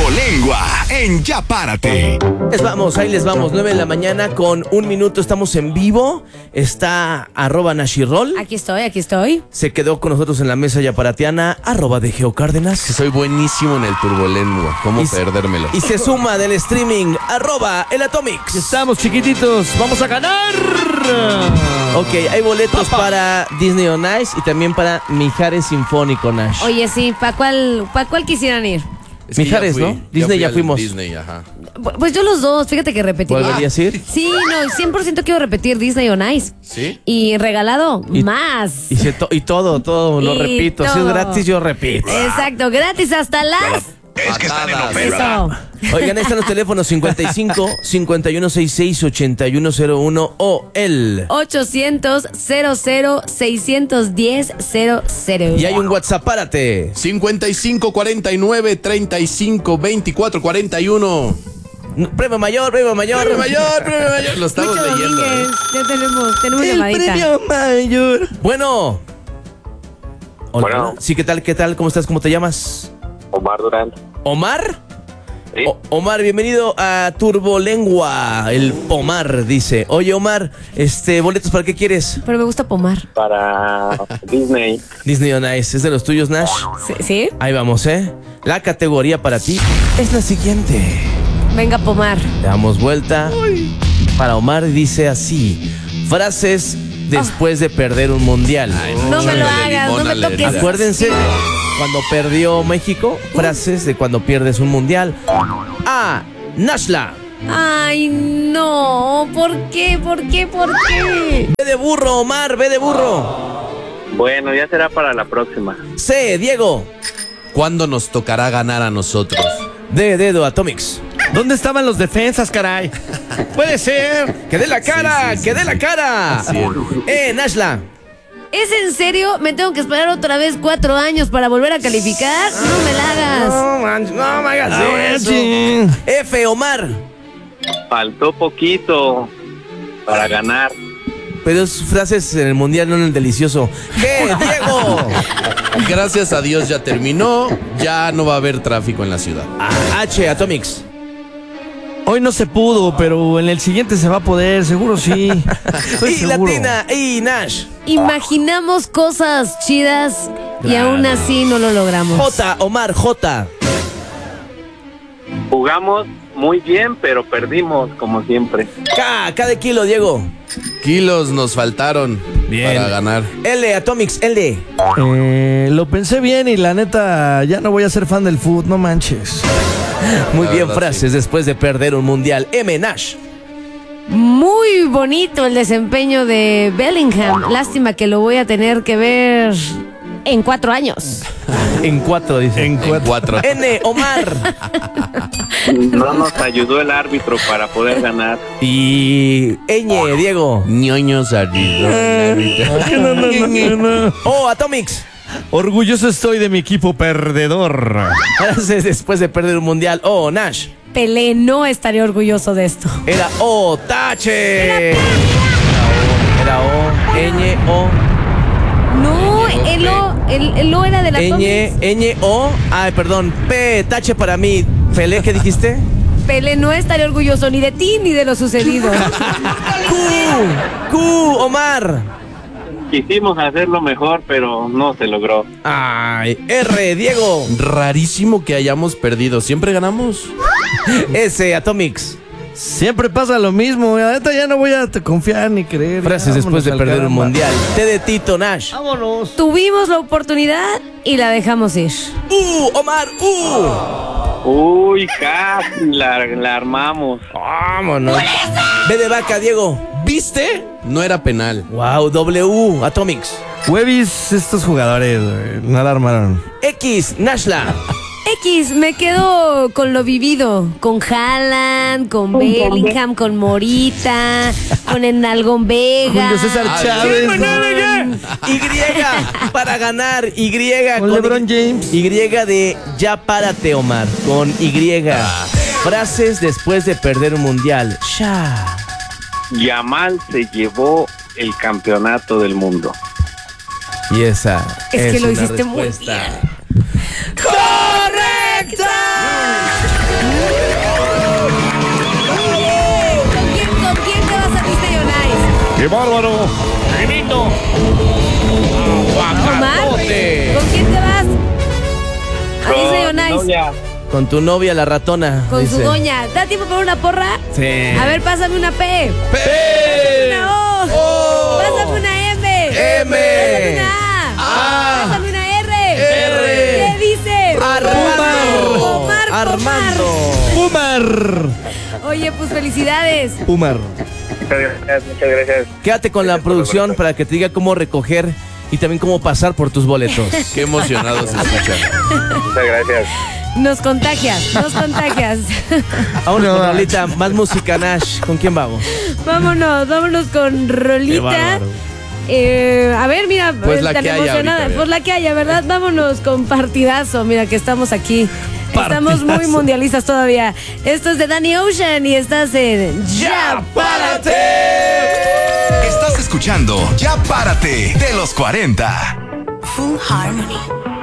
Turbolengua en Ya Párate. Ahí les vamos, 9 de la mañana con 1 minuto, estamos en vivo. Está @Nashirol. Aquí estoy. Se quedó con nosotros en la mesa yaparatiana, @de Geo Cárdenas. Que soy buenísimo en el Turbolengua. ¿Cómo perdérmelo? Y se suma del streaming, @el Atomics. Estamos chiquititos, vamos a ganar. Ok, hay boletos para Disney on Ice y también para Mijares Sinfónico, Nash. Oye, sí, ¿para cuál quisieran ir? Es que Mijares, ya fui, ¿no? Disney ya al fuimos. Disney, ajá. Pues yo los dos, fíjate que repetí. ¿Volverías a ir? Sí, no, 100% quiero repetir Disney on Ice. ¿Sí? Y regalado, Y- más. Y todo, lo Y repito. Si es todo. gratis, yo repito. Exacto, gratis hasta las... Es que están en Patadas. oferta. Eso. Oigan, ahí están los teléfonos 55 5166 8101 o el... 800-00-610-00. Y hay un WhatsApp, párate. 55 49 35 24 41. Premio mayor. Premio mayor. Lo estamos Mucho leyendo. Domínguez, ya tenemos llamadita. mayor. Bueno. Hola. Bueno. Sí, ¿qué tal? ¿Cómo estás? ¿Cómo te llamas? Omar Durán. ¿Omar? Sí. Omar, bienvenido a Turbolengua. El Omar dice. Oye, Omar, boletos, ¿para qué quieres? Pero me gusta pomar. Para Disney. Disney on Ice, ¿es de los tuyos, Nash? ¿Sí? Ahí vamos, ¿eh? La categoría para ti es la siguiente. Venga, pomar. Le damos vuelta. Para Omar dice así: frases después de perder un mundial. No me lo Échale hagas, limón no me a la toques. herida. Acuérdense, cuando perdió México, frases de cuando pierdes un mundial. A. Nashla. Ay, no. ¿Por qué? B de burro, Omar, B de burro. Bueno, ya será para la próxima. C. Diego. ¿Cuándo nos tocará ganar a nosotros? D de dedo, Atomics. ¿Dónde estaban los defensas, caray? Puede ser. ¡Que dé la cara! ¡Que dé la cara! Así es. Nashla. ¿Es en serio? ¿Me tengo que esperar otra vez 4 años para volver a calificar? No me la hagas. No me hagas eso. F, Omar. Faltó poquito para ganar. Pero es frases en el mundial, no en el delicioso. G, Diego. Gracias a Dios ya terminó. Ya no va a haber tráfico en la ciudad. H, Atomics. Hoy no se pudo, pero en el siguiente se va a poder, seguro sí. Estoy Y seguro. Latina, y Nash. Imaginamos cosas chidas y aún así no lo logramos. J, Omar, J. Jugamos muy bien, pero perdimos como siempre. K de kilo, Diego. Kilos nos faltaron para ganar. L, Atomics, L. Lo pensé bien y la neta, ya no voy a ser fan del fútbol, no manches. Muy La bien, verdad, frases después de perder un mundial. M, Nash. Muy bonito el desempeño de Bellingham. Lástima que lo voy a tener que ver en 4 años. En 4, dice. En 4. N, Omar. No nos ayudó el árbitro para poder ganar. Y Ñ, Diego. Ñoños arriba. O, Atomics. Orgulloso estoy de mi equipo perdedor. Frases después de perder un mundial. O, Nash. Pelé no estaría orgulloso de esto. Era O, Tache. Era O, Ñ, O. No, el O era de la Ñ, O. Ay, perdón. P, Tache para mí. Pelé, ¿qué dijiste? Pelé no estaría orgulloso ni de ti ni de lo sucedido. Q, Omar. Quisimos hacerlo mejor, pero no se logró. Ay, R, Diego. Rarísimo que hayamos perdido. Siempre ganamos. S, Atomics. Siempre pasa lo mismo. La neta ya no voy a confiar ni creer. Frases después de Vámonos al perder un caramba. mundial. T de Tito, Nash. Vámonos. Tuvimos la oportunidad y la dejamos ir. Omar, Uy, casi la armamos. Vámonos. B de vaca, Diego. ¿Viste? No era penal. Wow, W, Atomics. Huevis, estos jugadores, güey, no la armaron. X, Nashla. X, me quedo con lo vivido. Con Haaland, con Bellingham, con Morita, con Enalgón Vega. Julio César Chávez. Y para ganar. Y Con LeBron James. Y de ya párate, Omar. Con Y. Frases después de perder un mundial. Sha. Yamal se llevó el campeonato del mundo. Y esa Es que lo una hiciste muy respuesta bien. ¡correcta! bárbaro! ¡Tremendo! Omar, Aguacatote. ¿con quién te vas? A Disney on Ice. novia. Con tu novia, la ratona. Con su dice. doña. ¿Da tiempo para una porra? Sí. A ver, pásame una P. P. Una O. O. Pásame una M. M. Pásame una A. A. Pásame una R. R. ¿Qué dice? Armando. Omar. Armando. ¡Pumar! Oye, pues felicidades. ¡Pumar! Muchas gracias. Quédate con la Gracias por los producción boletos. para que te diga cómo recoger y también cómo pasar por tus boletos. Qué emocionados se escuchan. Muchas gracias. Nos contagias, nos contagias. Vámonos con Rolita, más música, Nash. ¿Con quién vamos? vámonos con Rolita. bárbaro. A ver, mira, Pues la tan que haya emocionada. ahorita, Pues la que haya, ¿verdad? Vámonos con partidazo. Mira que estamos aquí. Estamos muy Partidazo. mundialistas todavía. Esto es de Danny Ocean y estás en ¡Ya párate! Estás escuchando Ya Párate de los 40. Full Harmony.